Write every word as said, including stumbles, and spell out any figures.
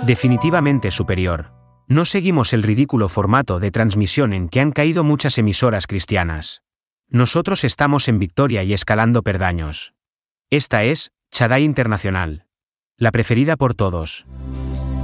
Definitivamente superior. No seguimos el ridículo formato de transmisión en que han caído muchas emisoras cristianas. Nosotros estamos en victoria y escalando peldaños. Esta es Shaddai Internacional. La preferida por todos.